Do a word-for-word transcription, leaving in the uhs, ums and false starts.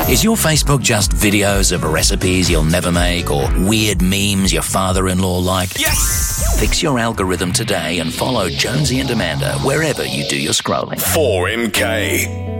Is your Facebook just videos of recipes you'll never make or weird memes your father-in-law liked? Yes! Fix your algorithm today and follow Jonesy and Amanda wherever you do your scrolling. four N K.